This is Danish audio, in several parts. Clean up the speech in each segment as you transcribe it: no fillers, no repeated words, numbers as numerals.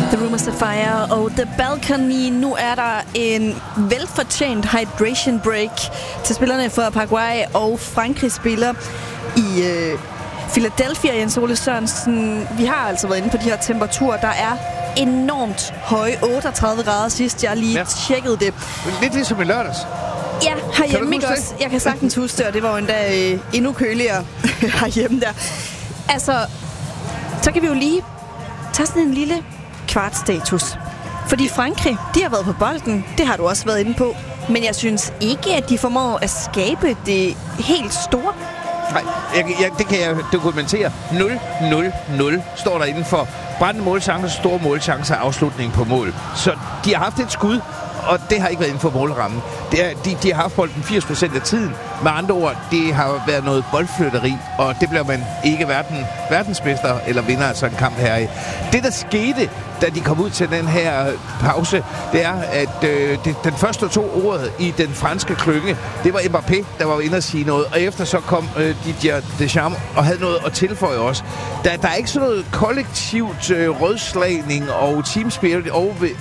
The Room is a Fire og The Balcony. Nu er der en velfortjent hydration break til spillerne for Paraguay, og Frankrig spiller i Philadelphia. Jens Ole Sørensen, vi har altså været inde på de her temperaturer. Der er enormt høje, 38 grader sidst jeg lige tjekkede det. Lidt ligesom i lørdags. Ja, herhjemme ikke også. Jeg kan sagtens huske det, og det var jo endda endnu køligere herhjemme der. Altså, så kan vi jo lige tage sådan en lille kvartstatus. Fordi Frankrig, de har været på bolden. Det har du også været inde på. Men jeg synes ikke, at de formår at skabe det helt store. Nej, det kan jeg dokumentere. 0-0-0 står der inden for brændende målchancer, store målchancer og afslutning på mål. Så de har haft et skud, og det har ikke været inden for målrammen. De har haft bolden 80% af tiden. Med andre ord, det har været noget boldflytteri, og det bliver man ikke verdensmester eller vinder af sådan en kamp her i. Det, der skete, da de kom ud til den her pause, det er, at den første to ord i den franske klynge, det var Mbappé, der var inde at sige noget, og efter så kom Didier Deschamps og havde noget at tilføje også. Der er ikke sådan noget kollektivt rødslagning og teambuilding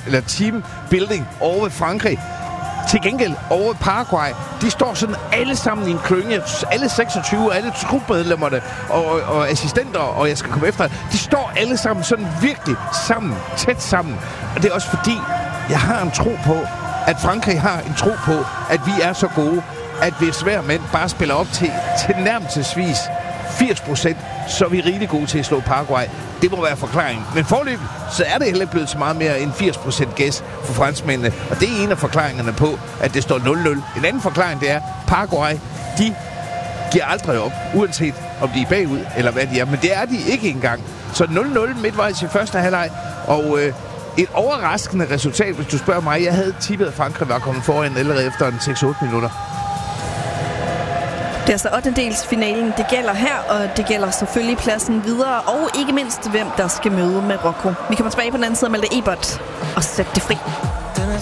over ved Frankrig. Til gengæld over Paraguay, de står sådan alle sammen i en klynge, alle 26, alle trupmedlemmerne og assistenter, og jeg skal komme efter, de står alle sammen sådan virkelig sammen, tæt sammen. Og det er også fordi, jeg har en tro på, at Frankrig har en tro på, at vi er så gode, at hvis hver mand bare spiller op til nærmelsesvis 80%, så er vi rigtig gode til at slå Paraguay. Det må være forklaringen. Men forløbet, så er det heller ikke blevet så meget mere end 80% gæs for franskmændene. Og det er en af forklaringerne på, at det står 0-0. En anden forklaring, det er, Paraguay, de giver aldrig op, uanset om de er bagud, eller hvad de er. Men det er de ikke engang. Så 0-0 midtvejs i første halvleg, og et overraskende resultat, hvis du spørger mig. Jeg havde tippet, at Frankrig var kommet foran allerede efter en 6-8 minutter. Det er altså 8-delsfinalen, det gælder her, og det gælder selvfølgelig pladsen videre, og ikke mindst, hvem der skal møde Marokko. Vi kommer tilbage på den anden side af Malte Ebert og sætte det fri.